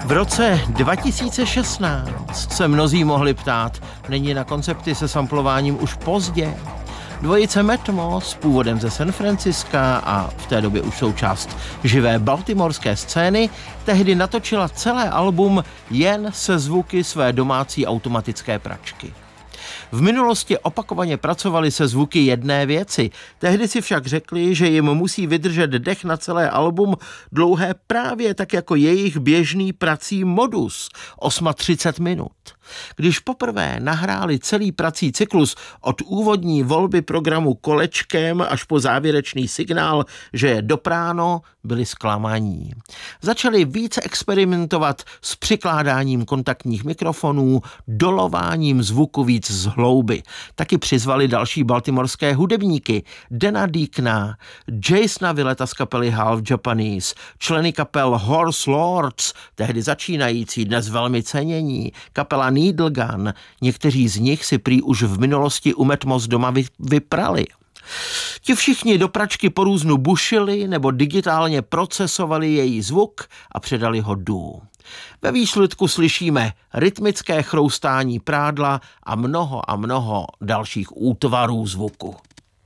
V roce 2016 se mnozí mohli ptát, není na koncepty se samplováním už pozdě? Dvojice Matt Moss, původem ze San Franciska a v té době už součást živé baltimorské scény, tehdy natočila celé album jen se zvuky své domácí automatické pračky. V minulosti opakovaně pracovali se zvuky jedné věci, tehdy si však řekli, že jim musí vydržet dech na celé album dlouhé právě tak jako jejich běžný prací modus, 38 minut. Když poprvé nahráli celý prací cyklus od úvodní volby programu kolečkem až po závěrečný signál, že je dopráno, byli zklamaní. Začali více experimentovat s přikládáním kontaktních mikrofonů, dolováním zvuku víc z hlouby. Taky přizvali další baltimorské hudebníky, Dana Deacona, Jasona Villeta z kapely Half Japanese, členy kapel Horse Lords, tehdy začínající, dnes velmi cenění, kapela Needle Gun, někteří z nich si prý už v minulosti u Matt Moss doma vyprali. Ti všichni do pračky po různu bušili nebo digitálně procesovali její zvuk a předali ho Dů. Ve výsledku slyšíme rytmické chroustání prádla a mnoho dalších útvarů zvuku.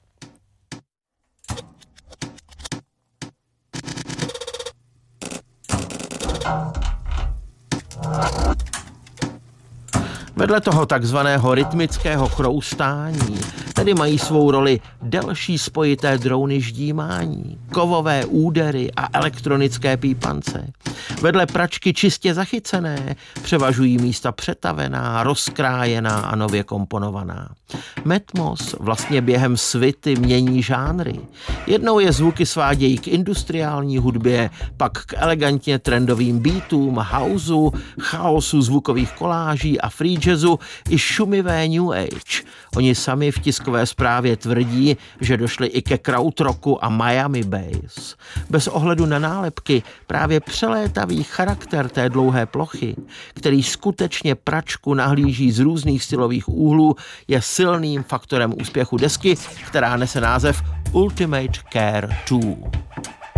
Vedle toho takzvaného rytmického chroustání tedy mají svou roli delší spojité drouny ždímání, kovové údery a elektronické pípance. Vedle pračky čistě zachycené převažují místa přetavená, rozkrájená a nově komponovaná. Matt Moss vlastně během svity mění žánry. Jednou je zvuky svádějí k industriální hudbě, pak k elegantně trendovým beatům, houseu, chaosu zvukových koláží a free jazzu i šumivé New Age. Oni sami v tiskové zprávě tvrdí, že došli i ke krautrocku a Miami bass. Bez ohledu na nálepky právě přelétavý charakter té dlouhé plochy, který skutečně pračku nahlíží z různých stylových úhlů, je silným faktorem úspěchu desky, která nese název Ultimate Care 2.